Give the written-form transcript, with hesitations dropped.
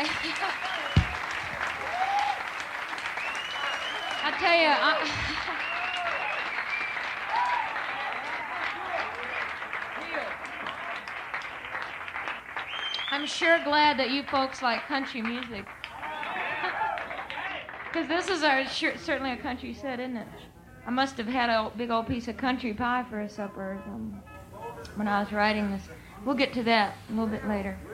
I tell you, I'm sure glad that you folks like country music. Because this is certainly a country set, isn't it? I must have had a big old piece of country pie for a supper when I was writing this. We'll get to that a little bit later.